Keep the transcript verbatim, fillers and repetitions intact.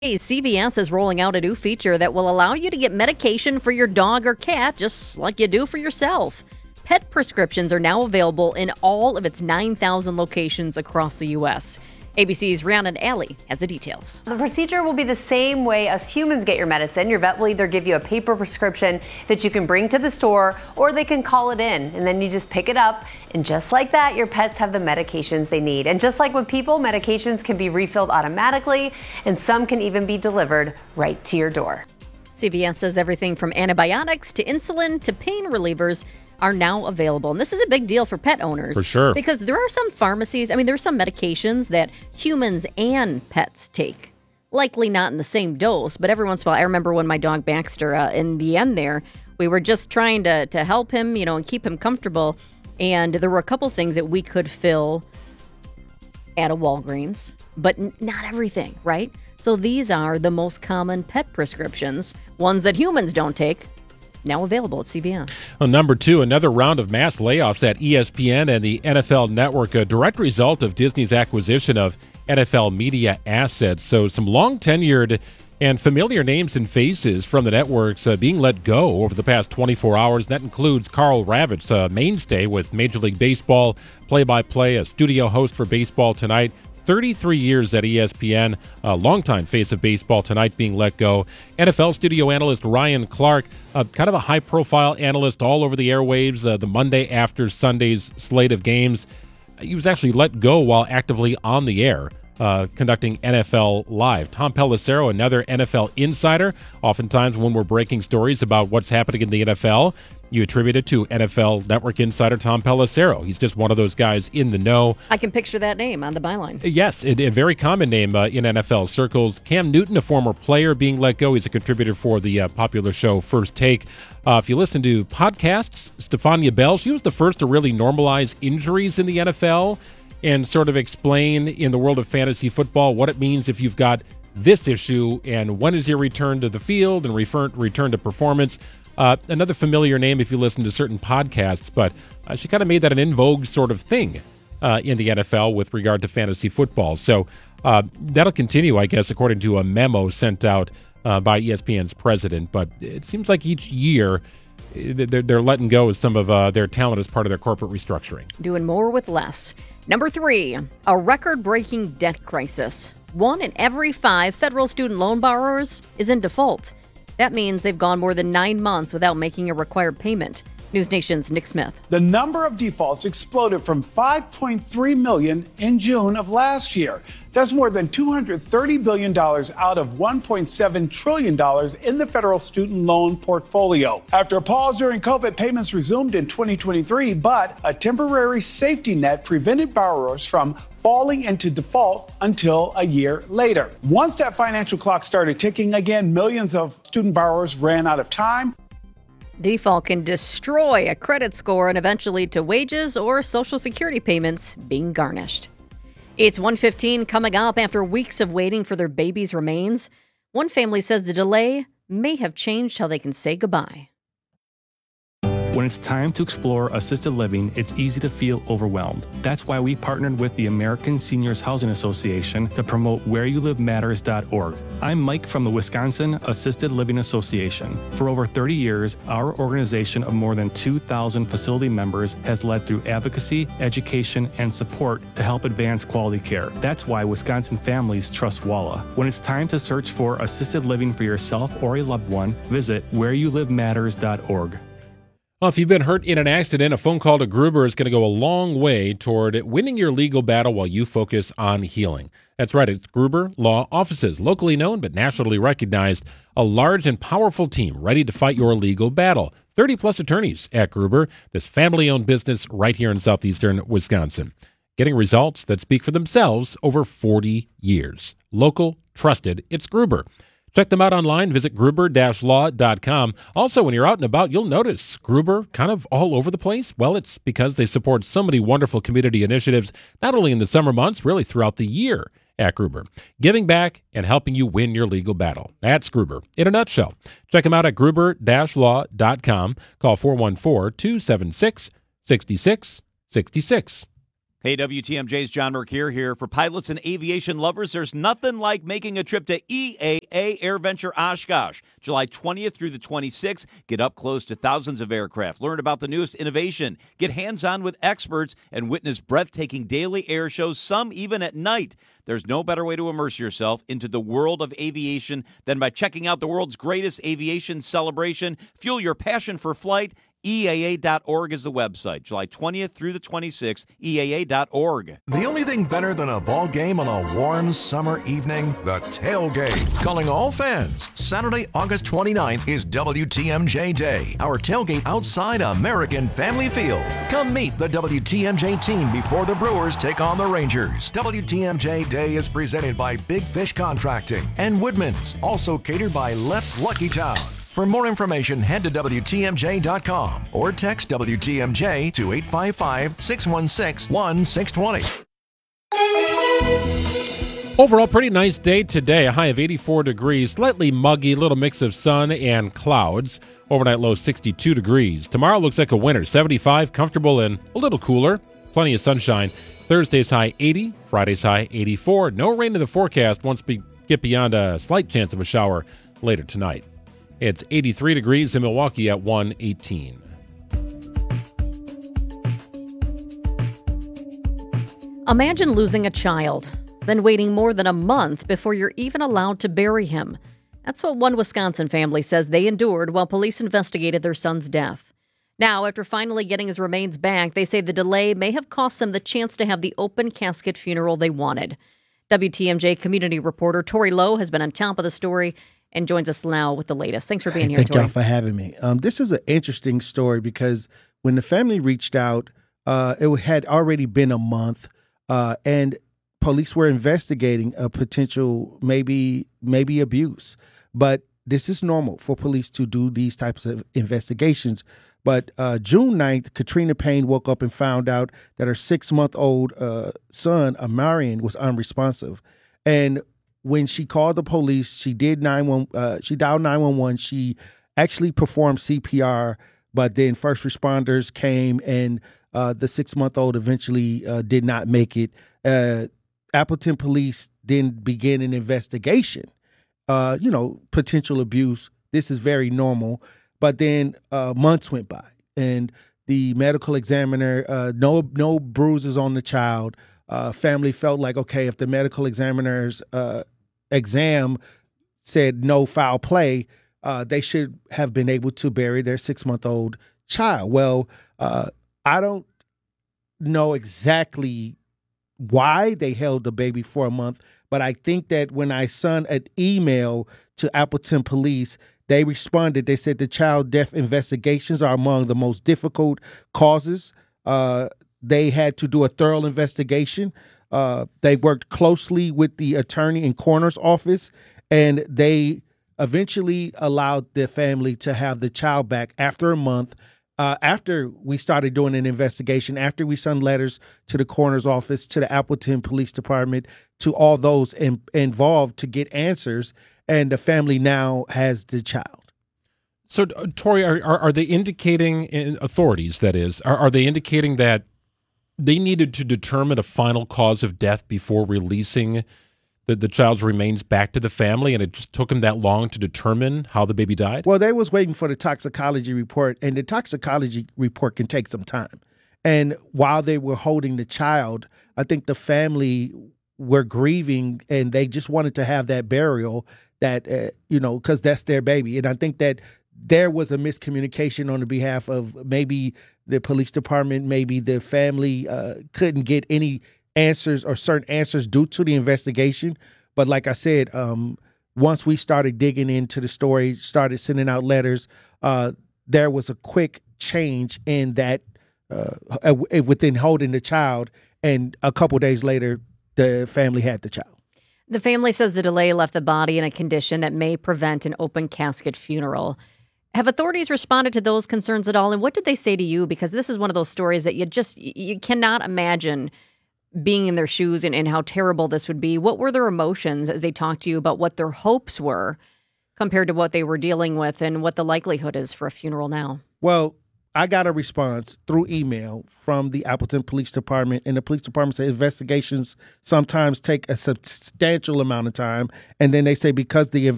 Hey, C V S is rolling out a new feature that will allow you to get medication for your dog or cat just like you do for yourself. Pet prescriptions are now available in all of its nine thousand locations across the U S A B C's Rhiannon Alley has the details. The procedure will be the same way as humans get your medicine. Your vet will either give you a paper prescription that you can bring to the store, or they can call it in, and then you just pick it up. And just like that, your pets have the medications they need. And just like with people, medications can be refilled automatically, and some can even be delivered right to your door. C V S says everything from antibiotics to insulin to pain relievers are now available. And this is a big deal for pet owners. For sure. Because there are some pharmacies, I mean, there are some medications that humans and pets take. Likely not in the same dose, but every once in a while, I remember when my dog Baxter, uh, in the end there, we were just trying to, to help him, you know, and keep him comfortable. And there were a couple things that we could fill at a Walgreens, but n- not everything, right? So these are the most common pet prescriptions, ones that humans don't take, now available at C V S. Well, number two, another round of mass layoffs at E S P N and the N F L Network, a direct result of Disney's acquisition of N F L media assets. So some long-tenured and familiar names and faces from the networks uh, being let go over the past twenty-four hours. That includes Carl Ravitch, a mainstay with Major League Baseball, play-by-play, a studio host for Baseball Tonight. thirty-three years at E S P N, a longtime face of Baseball Tonight being let go. N F L studio analyst Ryan Clark, uh, kind of a high-profile analyst all over the airwaves, uh, the Monday after Sunday's slate of games. He was actually let go while actively on the air, uh, conducting N F L Live. Tom Pelissero, another N F L insider. Oftentimes when we're breaking stories about what's happening in the N F L, you attribute it to N F L Network insider Tom Pelissero. He's just one of those guys in the know. I can picture that name on the byline. Yes, it, a very common name uh, in N F L circles. Cam Newton, a former player, being let go. He's a contributor for the uh, popular show First Take. Uh, if you listen to podcasts, Stefania Bell, she was the first to really normalize injuries in the N F L and sort of explain in the world of fantasy football what it means if you've got this issue and when is your return to the field and refer, return to performance. Uh, another familiar name if you listen to certain podcasts, but uh, she kind of made that an in vogue sort of thing uh, in the N F L with regard to fantasy football. So uh, that'll continue, I guess, according to a memo sent out uh, by E S P N's president. But it seems like each year they're, they're letting go of some of uh, their talent as part of their corporate restructuring. Doing more with less. Number three, a record-breaking debt crisis. One in every five federal student loan borrowers is in default. That means they've gone more than nine months without making a required payment. News Nation's Nick Smith. The number of defaults exploded from five point three million in June of last year. That's more than two hundred thirty billion dollars out of one point seven trillion dollars in the federal student loan portfolio. After a pause during COVID, payments resumed in twenty twenty-three, but a temporary safety net prevented borrowers from falling into default until a year later. Once that financial clock started ticking again, millions of student borrowers ran out of time. Default can destroy a credit score and eventually lead to wages or Social Security payments being garnished. It's one fifteen coming up after weeks of waiting for their baby's remains. One family says the delay may have changed how they can say goodbye. When it's time to explore assisted living, it's easy to feel overwhelmed. That's why we partnered with the American Seniors Housing Association to promote where you live matters dot org. I'm Mike from the Wisconsin Assisted Living Association. For over thirty years, our organization of more than two thousand facility members has led through advocacy, education, and support to help advance quality care. That's why Wisconsin families trust WALA. When it's time to search for assisted living for yourself or a loved one, visit where you live matters dot org. Well, if you've been hurt in an accident, a phone call to Gruber is going to go a long way toward winning your legal battle while you focus on healing. That's right, it's Gruber Law Offices, locally known but nationally recognized, a large and powerful team ready to fight your legal battle. thirty-plus attorneys at Gruber, this family-owned business right here in southeastern Wisconsin. Getting results that speak for themselves over forty years. Local, trusted, it's Gruber. Check them out online. Visit gruber dash law dot com. Also, when you're out and about, you'll notice Gruber kind of all over the place. Well, it's because they support so many wonderful community initiatives, not only in the summer months, really throughout the year at Gruber. Giving back and helping you win your legal battle. That's Gruber in a nutshell. Check them out at gruber dash law dot com. Call four one four, two seven six, six six six six. Hey, W T M J's John Mercure here. For pilots and aviation lovers, there's nothing like making a trip to E A A AirVenture Oshkosh. July twentieth through the twenty-sixth, get up close to thousands of aircraft, learn about the newest innovation, get hands-on with experts, and witness breathtaking daily air shows, some even at night. There's no better way to immerse yourself into the world of aviation than by checking out the world's greatest aviation celebration. Fuel your passion for flight. E A A dot org is the website. July twentieth through the twenty-sixth, E A A dot org. The only thing better than a ball game on a warm summer evening? The tailgate. Calling all fans, Saturday, August twenty-ninth is W T M J Day. Our tailgate outside American Family Field. Come meet the W T M J team before the Brewers take on the Rangers. W T M J Day is presented by Big Fish Contracting and Woodman's, also catered by Left's Lucky Town. For more information, head to W T M J dot com or text W T M J to eight five five, six one six, one six two zero. Overall, pretty nice day today. A high of eighty-four degrees, slightly muggy, little mix of sun and clouds. Overnight low sixty-two degrees. Tomorrow looks like a winter, seventy-five, comfortable and a little cooler. Plenty of sunshine. Thursday's high eighty, Friday's high eighty-four. No rain in the forecast once we get beyond a slight chance of a shower later tonight. It's eighty-three degrees in Milwaukee at one eighteen. Imagine losing a child, then waiting more than a month before you're even allowed to bury him. That's what one Wisconsin family says they endured while police investigated their son's death. Now, after finally getting his remains back, they say the delay may have cost them the chance to have the open casket funeral they wanted. W T M J community reporter Tori Lowe has been on top of the story and joins us now with the latest. Thanks for being hey, here, thank Tori. y'all for having me. Um, this is an interesting story because when the family reached out, uh, it had already been a month, uh, and police were investigating a potential maybe maybe abuse. But this is normal for police to do these types of investigations. But uh, June ninth, Katrina Payne woke up and found out that her six-month-old uh, son, Amarian, was unresponsive. And when she called the police, she did nine one. Uh, she dialed nine one one. She actually performed C P R, but then first responders came, and uh, the six-month-old eventually uh, did not make it. Uh, Appleton police then began an investigation. Uh, you know, potential abuse. This is very normal. But then uh, months went by, and the medical examiner, uh, no no bruises on the child. Uh, family felt like, okay, if the medical examiner's uh, exam said no foul play, uh, they should have been able to bury their six-month-old child. Well, uh, I don't know exactly why they held the baby for a month, but I think that when I sent an email to Appleton Police, they responded. They said the child death investigations are among the most difficult causes. Uh, they had to do a thorough investigation. Uh, they worked closely with the attorney and coroner's office, and they eventually allowed the family to have the child back after a month. Uh, after we started doing an investigation, after we sent letters to the coroner's office, to the Appleton Police Department, to all those in, involved to get answers, and the family now has the child. So, uh, Tori, are, are are they indicating, in authorities that is, are, are they indicating that they needed to determine a final cause of death before releasing the, the child's remains back to the family, and it just took them that long to determine how the baby died? Well, they was waiting for the toxicology report, and the toxicology report can take some time. And while they were holding the child, I think the family were grieving, and they just wanted to have that burial that, uh, you know, because that's their baby. And I think that there was a miscommunication on the behalf of maybe the police department, maybe the family uh, couldn't get any answers or certain answers due to the investigation. But like I said, um, once we started digging into the story, started sending out letters, uh, there was a quick change in that uh, within holding the child. And a couple days later, the family had the child. The family says the delay left the body in a condition that may prevent an open casket funeral. Have authorities responded to those concerns at all? And what did they say to you? Because this is one of those stories that you just, you cannot imagine being in their shoes and, and how terrible this would be. What were their emotions as they talked to you about what their hopes were compared to what they were dealing with and what the likelihood is for a funeral now? Well, I got a response through email from the Appleton Police Department, and the police department said investigations sometimes take a substantial amount of time, and then they say because the